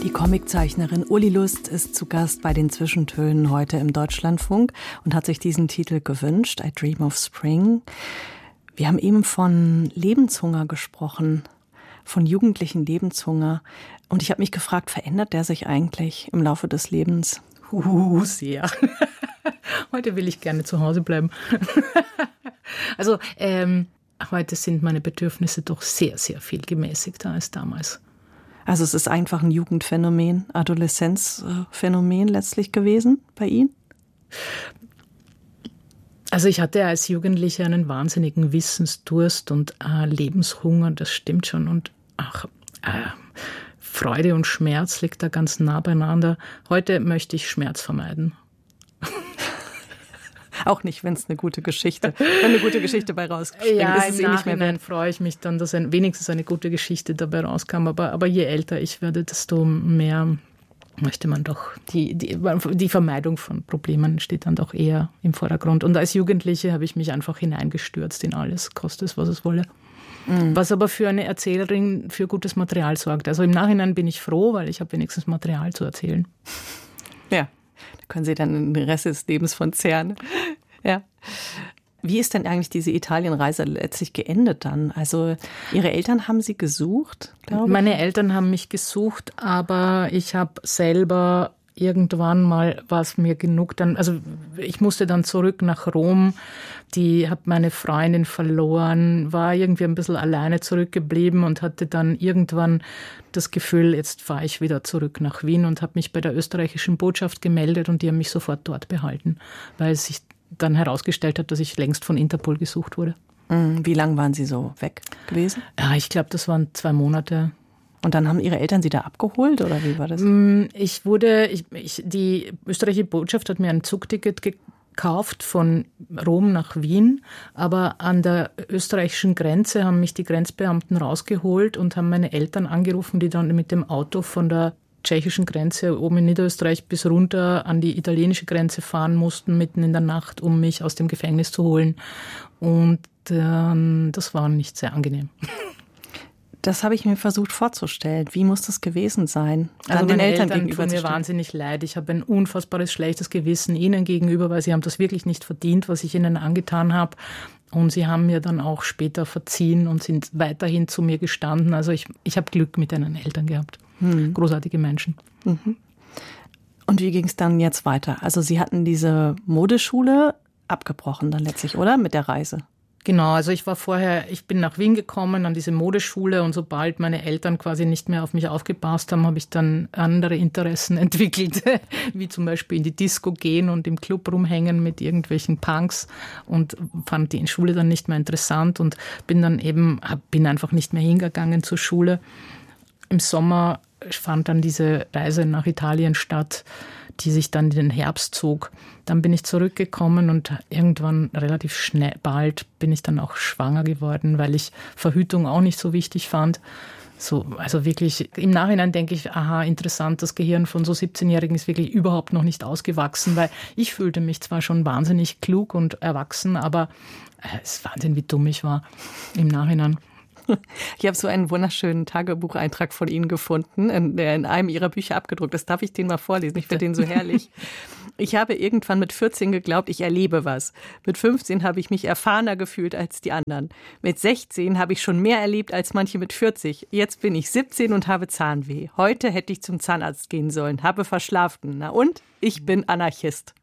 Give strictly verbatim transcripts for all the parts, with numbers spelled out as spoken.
Die Comiczeichnerin Uli Lust ist zu Gast bei den Zwischentönen heute im Deutschlandfunk und hat sich diesen Titel gewünscht, I Dream of Spring. Wir haben eben von Lebenshunger gesprochen, von jugendlichen Lebenshunger. Und ich habe mich gefragt, verändert der sich eigentlich im Laufe des Lebens? Uh, sehr. Heute will ich gerne zu Hause bleiben. Also ähm, heute sind meine Bedürfnisse doch sehr, sehr viel gemäßigter als damals. Also es ist einfach ein Jugendphänomen, Adoleszenzphänomen letztlich gewesen bei Ihnen? Also ich hatte als Jugendliche einen wahnsinnigen Wissensdurst und äh, Lebenshunger, das stimmt schon. Und ach, äh, Freude und Schmerz liegt da ganz nah beieinander. Heute möchte ich Schmerz vermeiden. Auch nicht, wenn es eine gute Geschichte, wenn eine gute Geschichte dabei rausspringt. Ja, ist es im eh nicht mehr Nachhinein freue ich mich dann, dass ein, wenigstens eine gute Geschichte dabei rauskam. Aber, aber je älter ich werde, desto mehr möchte man doch, die, die, die Vermeidung von Problemen steht dann doch eher im Vordergrund. Und als Jugendliche habe ich mich einfach hineingestürzt in alles, koste es, was es wolle. Mhm. Was aber für eine Erzählerin für gutes Material sorgt. Also im Nachhinein bin ich froh, weil ich habe wenigstens Material zu erzählen. Ja. Da können Sie dann den Rest des Lebens von zehren. Ja. Wie ist denn eigentlich diese Italienreise letztlich geendet dann? Also Ihre Eltern haben Sie gesucht, glaube ich? Meine Eltern haben mich gesucht, aber ich habe selber irgendwann mal, war es mir genug, dann, also ich musste dann zurück nach Rom, die habe meine Freundin verloren, war irgendwie ein bisschen alleine zurückgeblieben und hatte dann irgendwann das Gefühl, jetzt fahre ich wieder zurück nach Wien und habe mich bei der österreichischen Botschaft gemeldet und die haben mich sofort dort behalten, weil es sich dann herausgestellt hat, dass ich längst von Interpol gesucht wurde. Wie lange waren Sie so weg gewesen? Ja, ich glaube, das waren zwei Monate. Und dann haben Ihre Eltern Sie da abgeholt oder wie war das? Ich wurde, ich, ich, die österreichische Botschaft hat mir ein Zugticket gekauft von Rom nach Wien, aber an der österreichischen Grenze haben mich die Grenzbeamten rausgeholt und haben meine Eltern angerufen, die dann mit dem Auto von der tschechischen Grenze oben in Niederösterreich bis runter an die italienische Grenze fahren mussten, mitten in der Nacht, um mich aus dem Gefängnis zu holen. Und ähm, das war nicht sehr angenehm. Das habe ich mir versucht vorzustellen. Wie muss das gewesen sein? Also meine Eltern, Eltern tun mir wahnsinnig leid. Ich habe ein unfassbares schlechtes Gewissen ihnen gegenüber, weil sie haben das wirklich nicht verdient, was ich ihnen angetan habe. Und sie haben mir dann auch später verziehen und sind weiterhin zu mir gestanden. Also ich, ich habe Glück mit ihren Eltern gehabt. Hm. Großartige Menschen. Mhm. Und wie ging es dann jetzt weiter? Also Sie hatten diese Modeschule abgebrochen dann letztlich, oder? Mit der Reise? Genau, also ich war vorher, ich bin nach Wien gekommen an diese Modeschule und sobald meine Eltern quasi nicht mehr auf mich aufgepasst haben, habe ich dann andere Interessen entwickelt, wie zum Beispiel in die Disco gehen und im Club rumhängen mit irgendwelchen Punks und fand die Schule dann nicht mehr interessant und bin dann eben, bin einfach nicht mehr hingegangen zur Schule. Im Sommer fand dann diese Reise nach Italien statt, die sich dann in den Herbst zog. Dann bin ich zurückgekommen und irgendwann relativ schnell, bald bin ich dann auch schwanger geworden, weil ich Verhütung auch nicht so wichtig fand. So, also wirklich, im Nachhinein denke ich, aha, interessant, das Gehirn von so siebzehnjährigen ist wirklich überhaupt noch nicht ausgewachsen, weil ich fühlte mich zwar schon wahnsinnig klug und erwachsen, aber es ist Wahnsinn, wie dumm ich war im Nachhinein. Ich habe so einen wunderschönen Tagebucheintrag von Ihnen gefunden, der in einem Ihrer Bücher abgedruckt ist. Darf ich den mal vorlesen? Ich finde den so herrlich. Ich habe irgendwann mit vierzehn geglaubt, ich erlebe was. Mit fünfzehn habe ich mich erfahrener gefühlt als die anderen. Mit sechzehn habe ich schon mehr erlebt als manche mit vierzig. Jetzt bin ich siebzehn und habe Zahnweh. Heute hätte ich zum Zahnarzt gehen sollen, habe verschlafen. Na und? Ich bin Anarchist.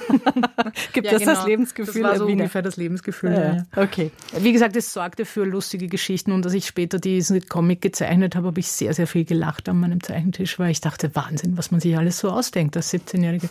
Gibt ja, das genau. das Lebensgefühl? Das war so wieder? ungefähr das Lebensgefühl. Ja, ja. Okay. Wie gesagt, es sorgte für lustige Geschichten und dass ich später diesen Comic gezeichnet habe, habe ich sehr, sehr viel gelacht an meinem Zeichentisch, weil ich dachte, Wahnsinn, was man sich alles so ausdenkt als siebzehnjährige.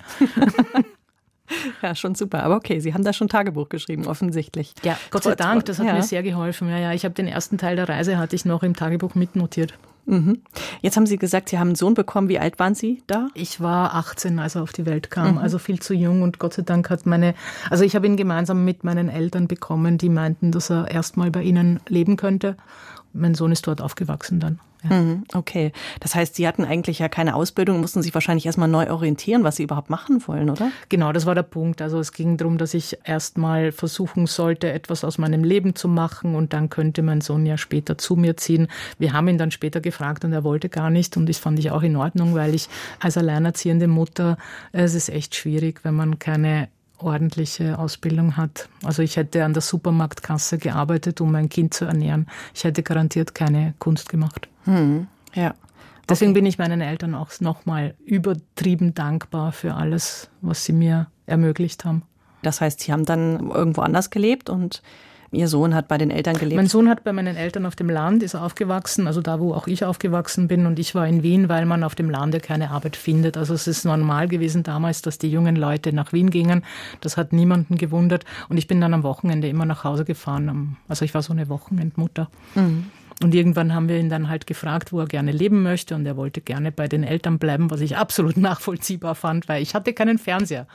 Ja, schon super. Aber okay, Sie haben da schon Tagebuch geschrieben, offensichtlich. Ja, Gott sei Dank, das hat ja. mir sehr geholfen. Ja, ja, ich habe den ersten Teil der Reise hatte ich noch im Tagebuch mitnotiert. Mhm. Jetzt haben Sie gesagt, Sie haben einen Sohn bekommen. Wie alt waren Sie da? Ich war achtzehn, als er auf die Welt kam, mhm. also viel zu jung. Und Gott sei Dank hat meine, also ich habe ihn gemeinsam mit meinen Eltern bekommen, die meinten, dass er erst mal bei ihnen leben könnte. mein Sohn ist dort aufgewachsen dann. Ja. Okay, das heißt, Sie hatten eigentlich ja keine Ausbildung, mussten sich wahrscheinlich erstmal neu orientieren, was Sie überhaupt machen wollen, oder? Genau, das war der Punkt. Also es ging darum, dass ich erstmal versuchen sollte, etwas aus meinem Leben zu machen und dann könnte mein Sohn ja später zu mir ziehen. Wir haben ihn dann später gefragt und er wollte gar nicht und das fand ich auch in Ordnung, weil ich als alleinerziehende Mutter, es ist echt schwierig, wenn man keine ordentliche Ausbildung hat. Also ich hätte an der Supermarktkasse gearbeitet, um mein Kind zu ernähren. Ich hätte garantiert keine Kunst gemacht. Hm, ja. Deswegen Okay. bin ich meinen Eltern auch nochmal übertrieben dankbar für alles, was sie mir ermöglicht haben. Das heißt, Sie haben dann irgendwo anders gelebt und Ihr Sohn hat bei den Eltern gelebt? Mein Sohn hat bei meinen Eltern auf dem Land, ist aufgewachsen, also da, wo auch ich aufgewachsen bin. Und ich war in Wien, weil man auf dem Lande keine Arbeit findet. Also es ist normal gewesen damals, dass die jungen Leute nach Wien gingen. Das hat niemanden gewundert. Und ich bin dann am Wochenende immer nach Hause gefahren. Also ich war so eine Wochenendmutter. Mhm. Und irgendwann haben wir ihn dann halt gefragt, wo er gerne leben möchte. Und er wollte gerne bei den Eltern bleiben, was ich absolut nachvollziehbar fand, weil ich hatte keinen Fernseher.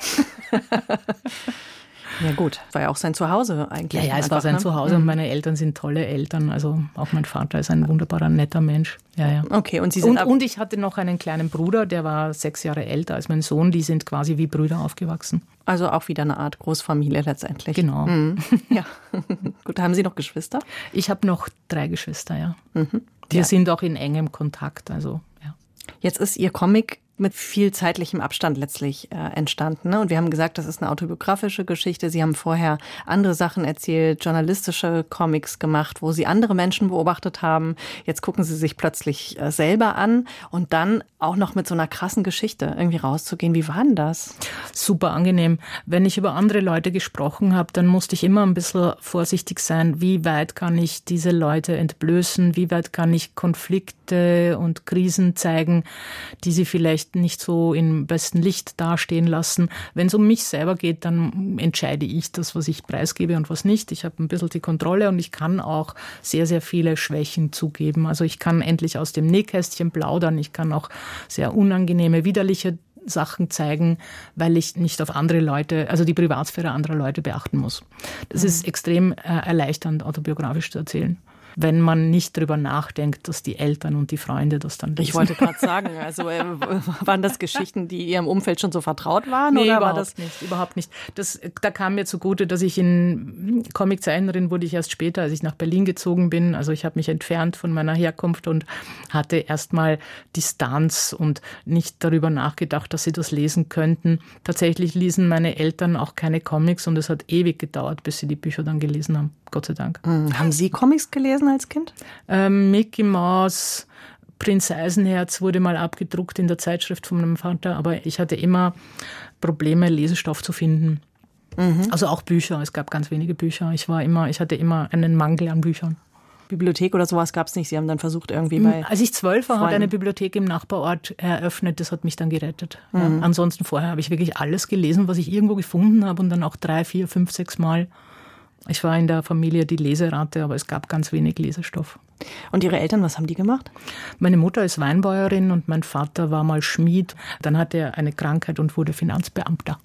Ja gut, war ja auch sein Zuhause eigentlich. Ja, ja, es einfach, war sein ne? Zuhause und meine Eltern sind tolle Eltern. Also auch mein Vater ist ein wunderbarer, netter Mensch. Ja, ja. Okay, und Sie sind und, ab- und ich hatte noch einen kleinen Bruder, der war sechs Jahre älter als mein Sohn. Die sind quasi wie Brüder aufgewachsen. Also auch wieder eine Art Großfamilie letztendlich. Genau. Mhm. Ja. Gut, haben Sie noch Geschwister? Ich habe noch drei Geschwister, ja. Mhm. Wir Ja. sind auch in engem Kontakt, also ja. Jetzt ist Ihr Comic mit viel zeitlichem Abstand letztlich äh, entstanden. Ne? Und wir haben gesagt, das ist eine autobiografische Geschichte. Sie haben vorher andere Sachen erzählt, journalistische Comics gemacht, wo Sie andere Menschen beobachtet haben. Jetzt gucken Sie sich plötzlich äh, selber an und dann auch noch mit so einer krassen Geschichte irgendwie rauszugehen. Wie war denn das? Super angenehm. Wenn ich über andere Leute gesprochen habe, dann musste ich immer ein bisschen vorsichtig sein. Wie weit kann ich diese Leute entblößen? Wie weit kann ich Konflikte und Krisen zeigen, die sie vielleicht nicht so im besten Licht dastehen lassen? Wenn es um mich selber geht, dann entscheide ich das, was ich preisgebe und was nicht. Ich habe ein bisschen die Kontrolle und ich kann auch sehr, sehr viele Schwächen zugeben. Also ich kann endlich aus dem Nähkästchen plaudern. Ich kann auch sehr unangenehme, widerliche Sachen zeigen, weil ich nicht auf andere Leute, also die Privatsphäre anderer Leute beachten muss. Das mhm. ist extrem äh, erleichternd, autobiografisch zu erzählen, wenn man nicht drüber nachdenkt, dass die Eltern und die Freunde das dann lesen. Ich wollte gerade sagen, also äh, waren das Geschichten, die Ihrem Umfeld schon so vertraut waren? Nee, oder überhaupt war das nicht, überhaupt nicht. Das, da kam mir zugute, dass ich in Comiczeichnerin wurde ich erst später, als ich nach Berlin gezogen bin. Also ich habe mich entfernt von meiner Herkunft und hatte erstmal Distanz und nicht darüber nachgedacht, dass sie das lesen könnten. Tatsächlich ließen meine Eltern auch keine Comics und es hat ewig gedauert, bis sie die Bücher dann gelesen haben. Gott sei Dank. Hm. Haben Sie Comics gelesen als Kind? Ähm, Mickey Mouse, Prinz Eisenherz wurde mal abgedruckt in der Zeitschrift von meinem Vater, aber ich hatte immer Probleme, Lesestoff zu finden. Mhm. Also auch Bücher, es gab ganz wenige Bücher. Ich war immer, ich hatte immer einen Mangel an Büchern. Bibliothek oder sowas gab es nicht. Sie haben dann versucht irgendwie bei Als ich zwölf war, Freunden. hat eine Bibliothek im Nachbarort eröffnet. Das hat mich dann gerettet. Mhm. Ja. Ansonsten vorher habe ich wirklich alles gelesen, was ich irgendwo gefunden habe und dann auch drei, vier, fünf, sechs Mal. Ich war in der Familie die Leserate, aber es gab ganz wenig Lesestoff. Und Ihre Eltern, was haben die gemacht? Meine Mutter ist Weinbäuerin und mein Vater war mal Schmied. Dann hatte er eine Krankheit und wurde Finanzbeamter.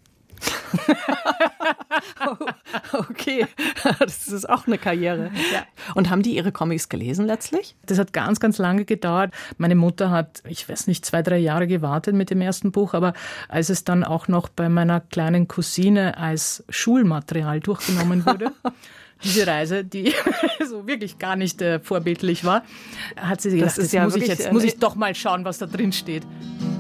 Okay, das ist auch eine Karriere. Ja. Und haben die Ihre Comics gelesen letztlich? Das hat ganz, ganz lange gedauert. Meine Mutter hat, ich weiß nicht, zwei, drei Jahre gewartet mit dem ersten Buch, aber als es dann auch noch bei meiner kleinen Cousine als Schulmaterial durchgenommen wurde, diese Reise, die so wirklich gar nicht äh, vorbildlich war, hat sie gedacht, Das ist jetzt, ja muss, ich wirklich, jetzt äh, muss ich doch mal schauen, was da drin steht.